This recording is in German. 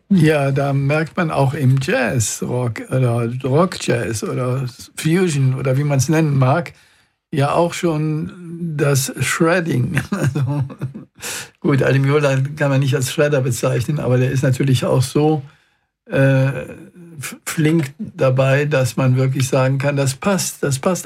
Ja, da merkt man auch im Jazz, Rock oder Rock-Jazz oder Fusion oder wie man es nennen mag, ja auch schon das Shredding. Also, gut, Adi Meola kann man nicht als Shredder bezeichnen, aber der ist natürlich auch so flink dabei, dass man wirklich sagen kann, das passt